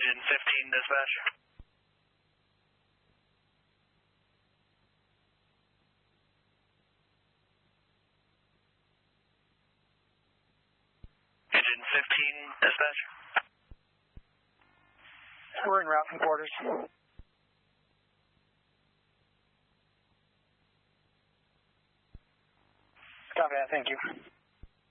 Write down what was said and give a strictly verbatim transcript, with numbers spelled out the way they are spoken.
Engine fifteen, dispatch. Engine fifteen, dispatch. We're en route from quarters. Copy that, thank you.